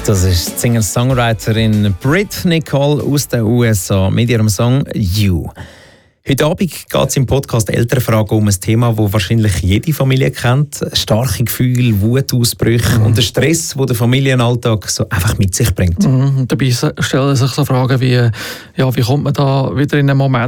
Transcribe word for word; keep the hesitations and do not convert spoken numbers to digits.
Das ist die Singer-Songwriterin Brit Nicole aus den U S A mit ihrem Song «You». Heute Abend geht es im Podcast «Elternfragen» um ein Thema, das wahrscheinlich jede Familie kennt. Starke Gefühle, Wutausbrüche mhm. und der Stress, den der Familienalltag so einfach mit sich bringt. Mhm. Dabei stellen sich so Fragen wie, ja, wie kommt man da wieder in einen Moment,